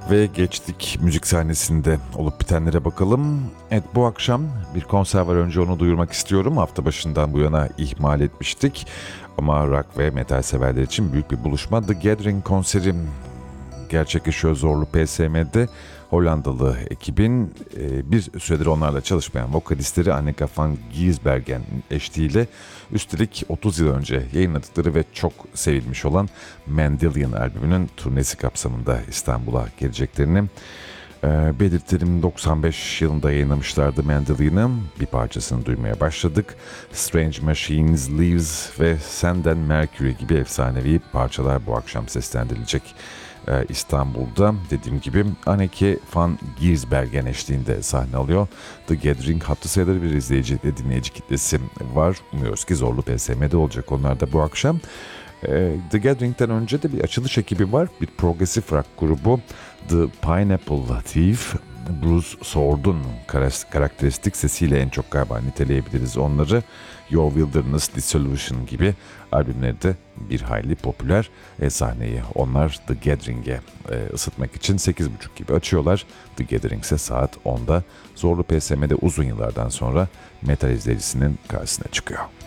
Ve geçtik müzik sahnesinde olup bitenlere bakalım. Evet, bu akşam bir konser var, önce onu duyurmak istiyorum. Hafta başından bu yana ihmal etmiştik. Ama rock ve metal severler için büyük bir buluşma. The Gathering konseri gerçekleşiyor Zorlu PSM'de. Hollandalı ekibin bir süredir onlarla çalışmayan vokalistleri Anneke van Giersbergen eşliğiyle, üstelik 30 yıl önce yayınladıkları ve çok sevilmiş olan Mandelian albümünün turnesi kapsamında İstanbul'a geleceklerini belirtelim. 95 yılında yayınlamışlardı Mandelian'ı. Bir parçasını duymaya başladık. Strange Machines, Leaves ve Sand and Mercury gibi efsanevi parçalar bu akşam seslendirilecek. İstanbul'da dediğim gibi Anneke van Giersbergen eşliğinde sahne alıyor. The Gathering hatırı sayılır bir izleyici ve dinleyici kitlesi var. Umuyoruz ki Zorlu PSM'de olacak onlar da bu akşam. The Gathering'den önce de bir açılış ekibi var. Bir progresif rock grubu The Pineapple Thief. Bruce Sword'un karakteristik sesiyle en çok galiba niteleyebiliriz onları. Your Wilderness, Dissolution gibi albümleri de bir hayli popüler. Sahneyi onlar The Gathering'e ısıtmak için 8.30 gibi açıyorlar. The Gathering ise saat 10'da Zorlu PSM'de uzun yıllardan sonra metal izleyicisinin karşısına çıkıyor.